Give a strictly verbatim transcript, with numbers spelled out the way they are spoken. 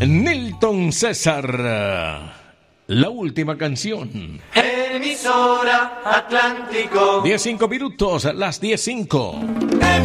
Nilton César, la última canción. Emisora Atlántico. diez cinco minutos, las diez cinco.